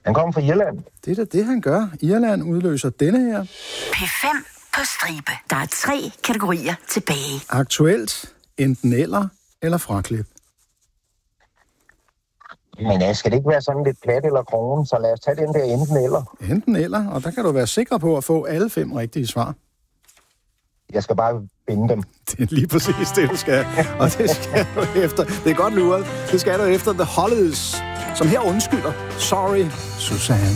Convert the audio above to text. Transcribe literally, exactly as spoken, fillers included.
Han kommer fra Irland. Det er da det, han gør. Irland udløser denne her. P fem på stribe. Der er tre kategorier tilbage. Aktuelt, enten eller, eller fraklip. Men uh, skal det ikke være sådan lidt plat eller krogen, så lad os tage den der enten eller. Enten eller, og der kan du være sikker på at få alle fem rigtige svar. Jeg skal bare binde dem. Det er lige præcis det, du skal. Og det skal du efter. Det er godt luret. Det skal du efter The Hollies, som her undskylder. Sorry, Susanne.